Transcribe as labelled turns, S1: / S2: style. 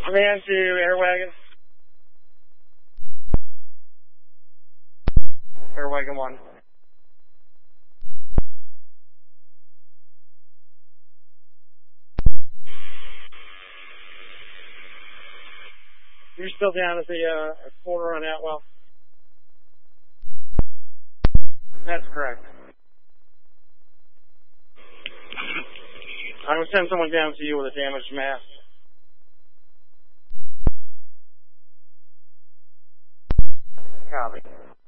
S1: Command to Air Wagon. Air Wagon 1. You're still down at the corner on Atwell? That's correct. I'm going to send someone down to you with a damaged mast. Copy.